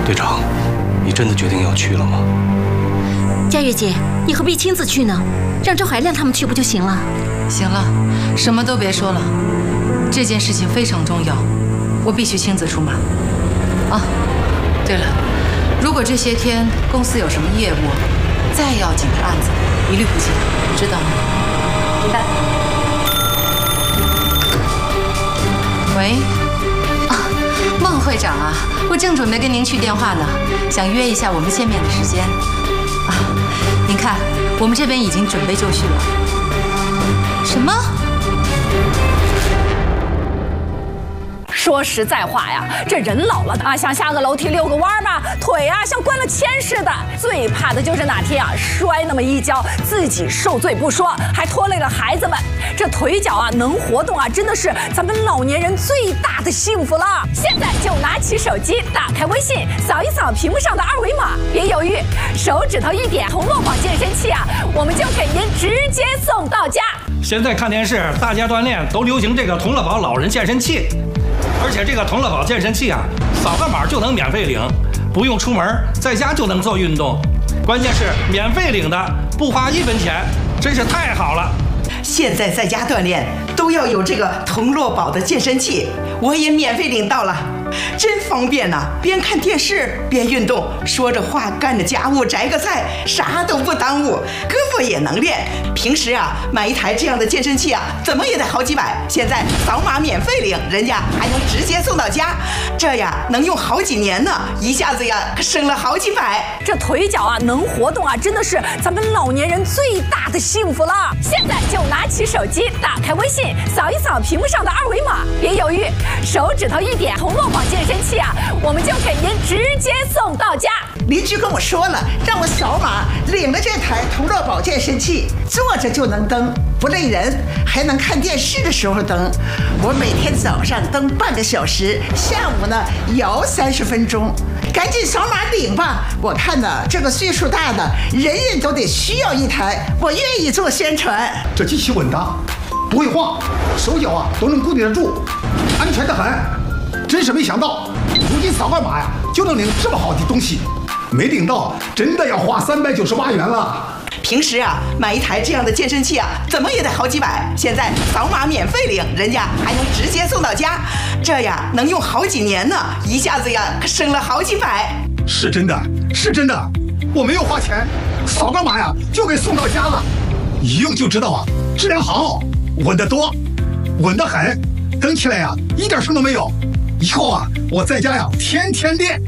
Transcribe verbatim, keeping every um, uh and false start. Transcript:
队长，你真的决定要去了吗？ 佳悦姐，你何必亲自去呢？让周海亮他们去不就行了？ 行了，什么都别说了，这件事情非常重要，我必须亲自出马。啊，对了，如果这些天公司有什么业务，再要紧的案子，一律不接，知道吗？明白。喂，啊，孟会长啊，我正准备跟您去电话呢，想约一下我们见面的时间。啊，您看，我们这边已经准备就绪了。什么？ 说实在话呀，这人老了啊，想下个楼梯遛个弯吧，腿啊像灌了铅似的。最怕的就是哪天啊摔那么一跤，自己受罪不说，还拖累了孩子们。这腿脚啊能活动啊，真的是咱们老年人最大的幸福了。现在就拿起手机，打开微信，扫一扫屏幕上的二维码，别犹豫，手指头一点红落宝健身器啊，我们就给您直接送到家。 现在看电视，大家锻炼都流行这个同乐宝老人健身器。而且这个同乐宝健身器啊，扫个码就能免费领，不用出门，在家就能做运动。关键是免费领的，不花一分钱，真是太好了。 现在在家锻炼都要有这个同乐宝的健身器，我也免费领到了，真方便呐、啊！边看电视边运动，说着话干着家务，摘个菜，啥都不耽误，胳膊也能练。平时啊，买一台这样的健身器啊，怎么也得好几百，现在扫码免费领，人家还能直接送到家，这呀能用好几年呢，一下子呀省了好几百。 这腿脚啊能活动啊，真的是咱们老年人最大的幸福了。现在就拿起手机，打开微信，扫一扫屏幕上的二维码，别犹豫，手指头一点红落宝健身器啊，我们就给您直接送到家。 邻居跟我说了，让我扫码领了这台同乐宝健身器，坐着就能蹬，不累人，还能看电视的时候蹬。我每天早上蹬半个小时，下午呢摇三十分钟。赶紧扫码领吧！我看呢，这个岁数大的人人都得需要一台，我愿意做宣传。 这机器稳当，不会晃，手脚啊都能固定得住，安全得很。真是没想到，如今扫个码呀就能领这么好的东西，没领到真的要花三百九十八元了。 平时啊，买一台这样的健身器啊，怎么也得好几百，现在扫码免费领，人家还能直接送到家，这呀能用好几年呢，一下子呀省了好几百。 是真的，是真的，我没有花钱，扫个码呀就给送到家了，一用就知道啊，质量好，稳得多，稳得很，蹬起来呀一点声都没有。以后啊，我在家呀天天练。